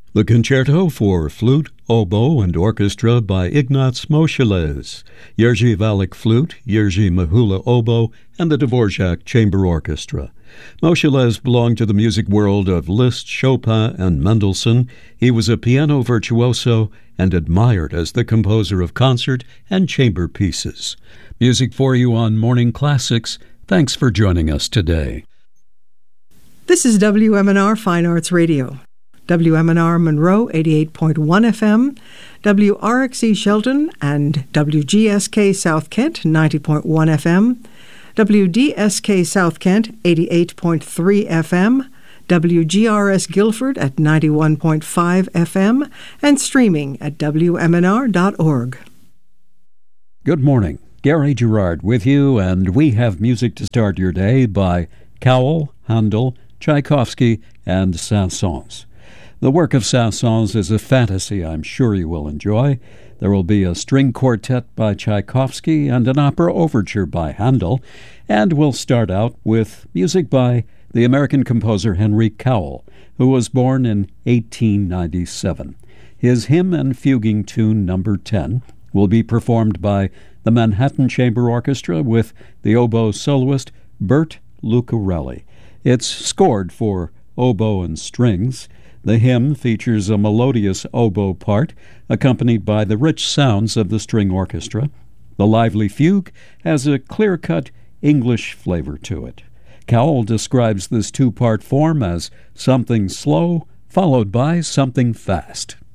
The Concerto for Flute, Oboe, and Orchestra by Ignaz Moscheles, Jerzy Valek Flute, Jerzy Mahula Oboe, and the Dvorak Chamber Orchestra. Moscheles belonged to the music world of Liszt, Chopin, and Mendelssohn. He was a piano virtuoso and admired as the composer of concert and chamber pieces. Music for you on Morning Classics. Thanks for joining us today. This is WMNR Fine Arts Radio. WMNR Monroe 88.1 FM, WRXE Shelton and WGSK South Kent 90.1 FM, WDSK South Kent 88.3 FM, WGRS Guilford at 91.5 FM, and streaming at WMNR.org. Good morning. Gary Gerard with you, and we have music to start your day by Cowell, Handel, Tchaikovsky, and Saint-Saëns. The work of Saint-Saëns is a fantasy I'm sure you will enjoy. There will be a string quartet by Tchaikovsky and an opera overture by Handel, and we'll start out with music by the American composer Henry Cowell, who was born in 1897. His hymn and fuguing tune number 10 will be performed by the Manhattan Chamber Orchestra with the oboe soloist Bert Lucarelli. It's scored for oboe and strings. The hymn features a melodious oboe part, accompanied by the rich sounds of the string orchestra. The lively fugue has a clear-cut English flavor to it. Cowell describes this two-part form as something slow, followed by something fast.